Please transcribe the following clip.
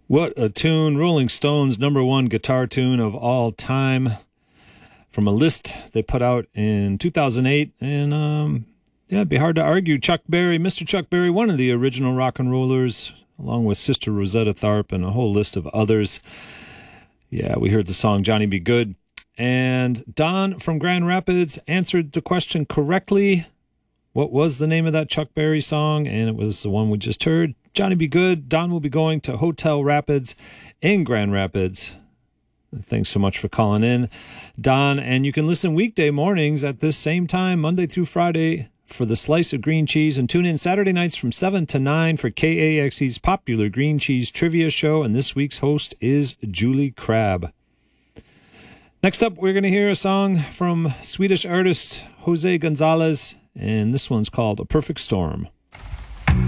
What a tune. Rolling Stones' number one guitar tune of all time from a list they put out in 2008. And it'd be hard to argue. Chuck Berry, Mr. Chuck Berry, one of the original rock and rollers, along with Sister Rosetta Tharpe and a whole list of others. Yeah, we heard the song Johnny Be Good. And Don from Grand Rapids answered the question correctly. What was the name of that Chuck Berry song? And it was the one we just heard, Johnny Be Good. Don will be going to Hotel Rapids in Grand Rapids. Thanks so much for calling in, Don. And you can listen weekday mornings at this same time, Monday through Friday, for the Slice of Green Cheese. And tune in Saturday nights from 7 to 9 for KAXE's popular green cheese trivia show. And this week's host is Julie Crabb. Next up, we're going to hear a song from Swedish artist Jose Gonzalez. And this one's called A Perfect Storm.